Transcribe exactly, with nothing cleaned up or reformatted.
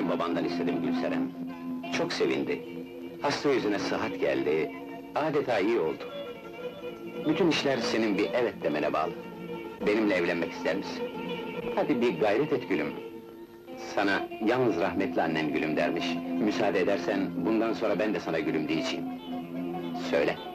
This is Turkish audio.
senin babandan istedim Gülseren. Çok sevindi. Hasta yüzüne sıhhat geldi, adeta iyi oldu. Bütün işler senin bir evet demene bağlı. Benimle evlenmek ister misin? Hadi bir gayret et gülüm. Sana yalnız rahmetli annen gülüm dermiş. Müsaade edersen bundan sonra ben de sana gülüm diyeceğim. Söyle.